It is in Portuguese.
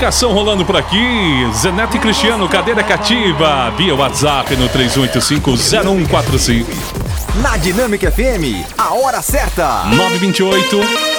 Comunicação rolando por aqui. Zeneto e Cristiano, cadeira cativa. Via WhatsApp no 3185-0145. Na Dinâmica FM, a hora certa. 9h28.